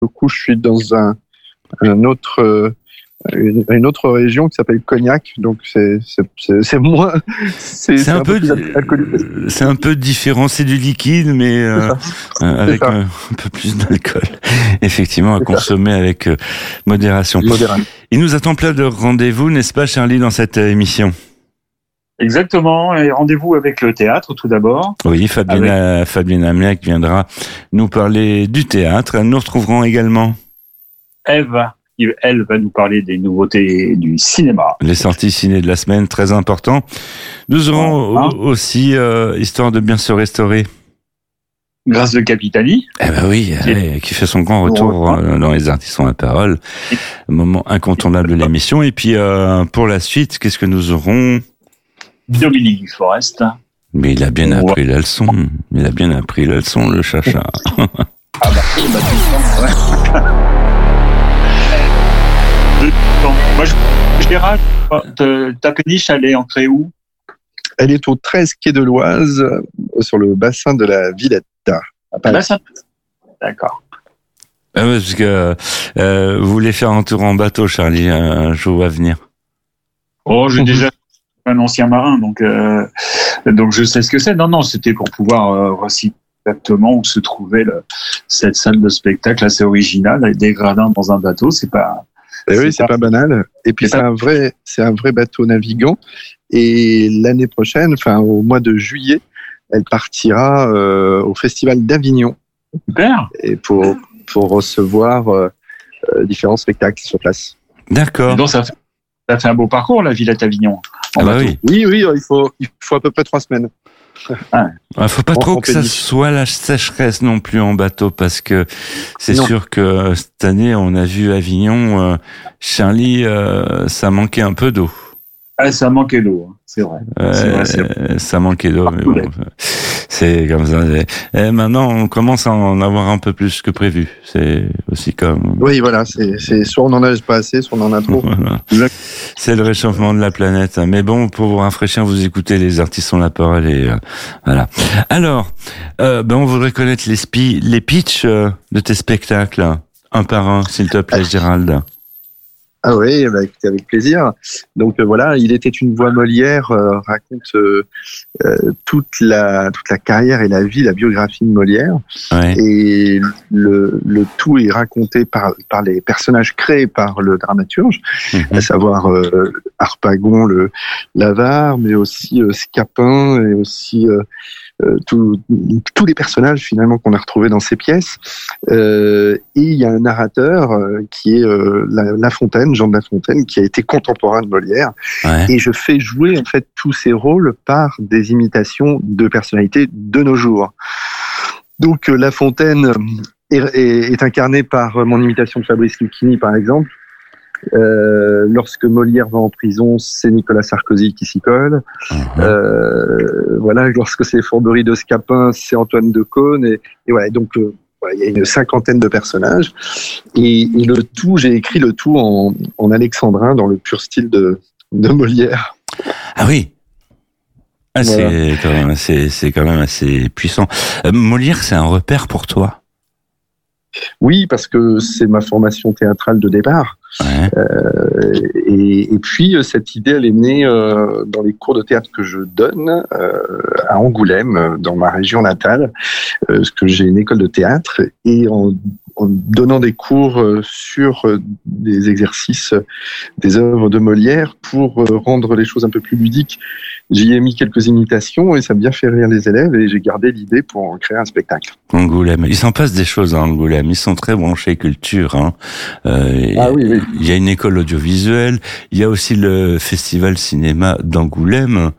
le coup, je suis dans une autre région qui s'appelle Cognac, donc c'est moins, c'est un peu plus alcoolique. C'est un peu différent, c'est du liquide, mais avec un peu plus d'alcool. Effectivement, à consommer avec modération. Il nous attend plein de rendez-vous, n'est-ce pas, Charlie, dans cette émission? Exactement, et rendez-vous avec le théâtre tout d'abord. Oui, Fabienne Amiac viendra nous parler du théâtre. Nous retrouverons également Ève. Elle va nous parler des nouveautés du cinéma. Les sorties ciné de la semaine, très important. Nous aurons aussi, histoire de bien se restaurer, Grâce de Capitani. Eh ben oui, qui fait son grand retour dans Les Artistes ont la parole. Moment incontournable de l'émission. Et puis, pour la suite, qu'est-ce que nous aurons? Dominique Forest. Mais il a bien appris la leçon. Il a bien appris la leçon, le chacha. Moi, Gérard, ta péniche, elle est ancrée où? Elle est au 13 quai de l'Oise, sur le bassin de la Villette. D'accord. Parce que vous voulez faire un tour en bateau, Charlie, un jour à venir. Oh, j'ai déjà un ancien marin, donc je sais ce que c'est. Non, c'était pour pouvoir reciter exactement où se trouvait cette salle de spectacle assez originale, des gradins dans un bateau, c'est pas banal. Et puis c'est un vrai bateau navigant. Et l'année prochaine, au mois de juillet, elle partira au Festival d'Avignon. Super. Et pour recevoir différents spectacles sur place. D'accord. Donc ça fait un beau parcours, la Villette Avignon. Oui, il faut à peu près 3 semaines. Faut pas trop que ça soit la sécheresse non plus en bateau, parce que c'est sûr que cette année on a vu Avignon, Charlie, ça manquait un peu d'eau. Ça manquait d'eau, c'est vrai. Ça manquait d'eau, mais bon, c'est comme ça. Et maintenant, on commence à en avoir un peu plus que prévu. C'est aussi comme... Oui, voilà, c'est soit on en a pas assez, soit on en a trop. Voilà. C'est le réchauffement de la planète. Mais bon, pour vous rafraîchir, vous écoutez Les Artistes ont la parole et voilà. Alors, on voudrait connaître les pitchs de tes spectacles, un par un, s'il te plaît, Gérald. Ah oui, écoutez, avec plaisir. Donc voilà, Il était une voix Molière raconte toute la carrière et la vie, la biographie de Molière. Ouais. Et le tout est raconté par les personnages créés par le dramaturge, à savoir Harpagon, l'avare, mais aussi Scapin et aussi tous les personnages finalement qu'on a retrouvés dans ces pièces. Et il y a un narrateur qui est La Fontaine, Jean de La Fontaine, qui a été contemporain de Molière. Ouais. Et je fais jouer en fait tous ces rôles par des imitations de personnalités de nos jours. Donc La Fontaine est incarné par mon imitation de Fabrice Lucchini, par exemple. Lorsque Molière va en prison, c'est Nicolas Sarkozy qui s'y colle. Voilà, lorsque c'est les fourberies de Scapin, c'est Antoine Decaune. Et voilà, donc il y a une 50aine de personnages. Et le tout, j'ai écrit le tout en alexandrin, dans le pur style de Molière. Ah oui. Ah, voilà. C'est quand même assez puissant. Molière, c'est un repère pour toi? Oui, parce que c'est ma formation théâtrale de départ. Ouais. Et puis cette idée, elle est née dans les cours de théâtre que je donne à Angoulême, dans ma région natale, parce que j'ai une école de théâtre, et en donnant des cours sur des exercices, des œuvres de Molière, pour rendre les choses un peu plus ludiques. J'y ai mis quelques imitations et ça a bien fait rire les élèves, et j'ai gardé l'idée pour en créer un spectacle. Angoulême, il s'en passe des choses à Angoulême, ils sont très branchés culture. Hein. Oui. Il y a une école audiovisuelle, il y a aussi le festival cinéma d'Angoulême.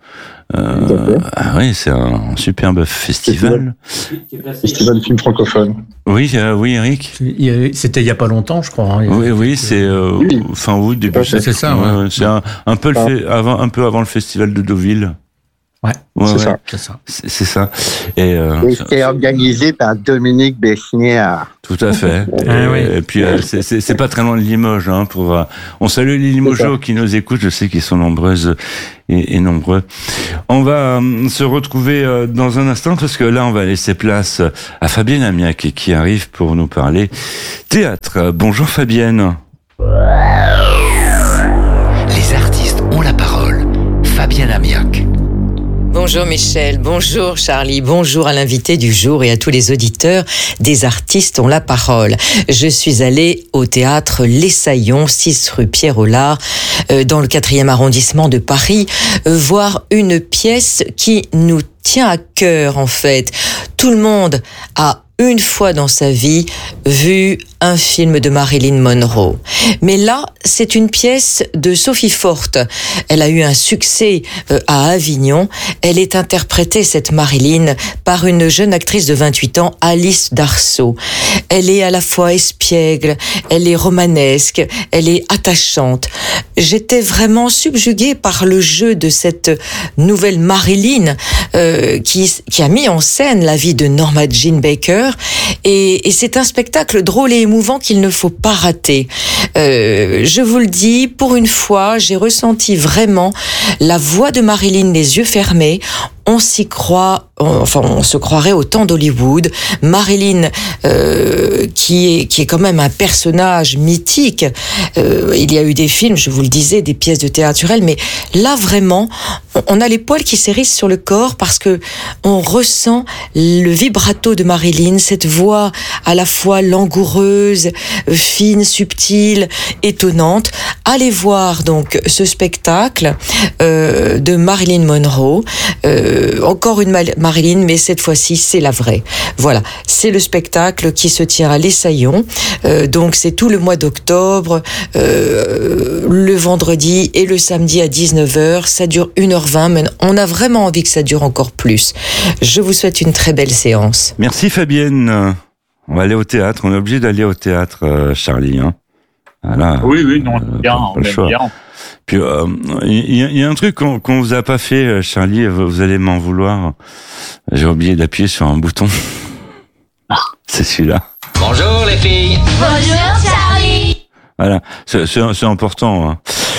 Ah oui, c'est un superbe festival. Festival de films francophones. Oui, Eric. C'était il y a pas longtemps, je crois. Hein. Oui, c'est fin août, début septembre. C'est ça. Ouais. C'est un peu avant le festival de Deauville. C'est ça. C'est ça. Et c'est organisé par Dominique Besnier. Tout à fait. Et puis c'est pas très loin de Limoges. On salue les Limogeaux qui nous écoutent. Je sais qu'ils sont nombreuses et nombreux. On va se retrouver dans un instant parce que là on va laisser place à Fabienne Amiac qui arrive pour nous parler théâtre. Bonjour Fabienne. Les artistes ont la parole. Fabienne Amiac. Bonjour Michel, bonjour Charlie, bonjour à l'invité du jour et à tous les auditeurs des artistes ont la parole. Je suis allée au théâtre Les Saillons, 6 rue Pierre-Aulard, dans le 4e arrondissement de Paris, voir une pièce qui nous tient à cœur en fait. Tout le monde a une fois dans sa vie vu un film de Marilyn Monroe. Mais là, c'est une pièce de Sophie Forte. Elle a eu un succès à Avignon. Elle est interprétée, cette Marilyn, par une jeune actrice de 28 ans, Alice Darceau. Elle est à la fois espiègle, elle est romanesque, elle est attachante. J'étais vraiment subjuguée par le jeu de cette nouvelle Marilyn qui a mis en scène la vie de Norma Jean Baker. Et c'est un spectacle drôle et émouvant qu'il ne faut pas rater. Je vous le dis, pour une fois, j'ai ressenti vraiment la voix de Marilyn les yeux fermés. On s'y croit, on se croirait au temps d'Hollywood. Marilyn, qui est quand même un personnage mythique. Il y a eu des films, je vous le disais, des pièces de théâtre sur elle, mais là vraiment, on a les poils qui s'hérissent sur le corps parce que on ressent le vibrato de Marilyn, cette voix à la fois langoureuse, fine, subtile, étonnante. Allez voir donc ce spectacle de Marilyn Monroe. Encore une Marilyn, mais cette fois-ci, c'est la vraie. Voilà, c'est le spectacle qui se tient à Les Saillons. Donc, c'est tout le mois d'octobre, le vendredi et le samedi à 19h. Ça dure 1h20, mais on a vraiment envie que ça dure encore plus. Je vous souhaite une très belle séance. Merci Fabienne. On va aller au théâtre. On est obligé d'aller au théâtre, Charlie. Voilà. Oui, non, bien, on aime bien. Puis il y a un truc qu'on vous a pas fait, Charlie. Vous allez m'en vouloir. J'ai oublié d'appuyer sur un bouton. C'est celui-là. Bonjour les filles. Bonjour Charlie. Voilà, c'est important.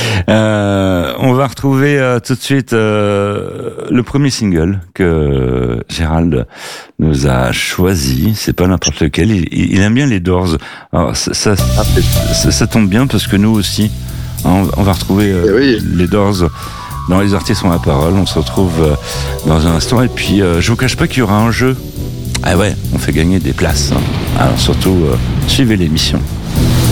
On va retrouver tout de suite le premier single que Gérald nous a choisi. C'est pas n'importe lequel. Il aime bien les Doors. Alors ça tombe bien parce que nous aussi. On va retrouver les Doors dans Les Artistes ont la parole. On se retrouve dans un instant. Et puis, je vous cache pas qu'il y aura un jeu. Ah ouais, on fait gagner des places. Alors surtout, suivez l'émission.